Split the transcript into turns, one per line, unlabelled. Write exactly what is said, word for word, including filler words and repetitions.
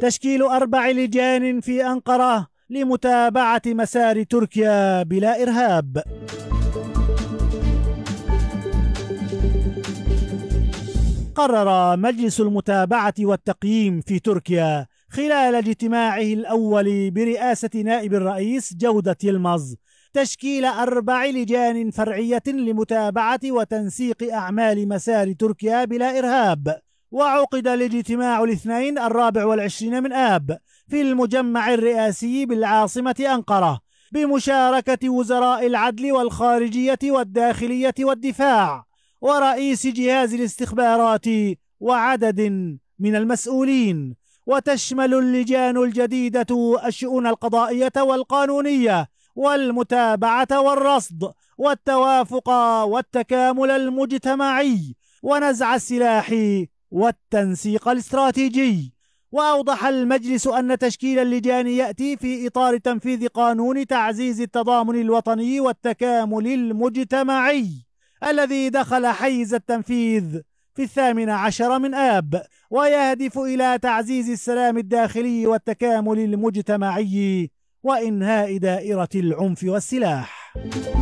تشكيل أربع لجان في أنقرة لمتابعة مسار تركيا بلا إرهاب. قرر مجلس المتابعة والتقييم في تركيا خلال اجتماعه الأول برئاسة نائب الرئيس جودة يلمز تشكيل أربع لجان فرعية لمتابعة وتنسيق أعمال مسار تركيا بلا إرهاب. وعقد الاجتماع الاثنين الرابع والعشرين من آب في المجمع الرئاسي بالعاصمة أنقرة بمشاركة وزراء العدل والخارجية والداخلية والدفاع ورئيس جهاز الاستخبارات وعدد من المسؤولين. وتشمل اللجان الجديدة الشؤون القضائية والقانونية والمتابعة والرصد والتوافق والتكامل المجتمعي ونزع السلاح والتنسيق الاستراتيجي. وأوضح المجلس أن تشكيل اللجان يأتي في إطار تنفيذ قانون تعزيز التضامن الوطني والتكامل المجتمعي الذي دخل حيز التنفيذ في الثامن عشر من آب، ويهدف إلى تعزيز السلام الداخلي والتكامل المجتمعي وإنهاء دائرة العنف والسلاح.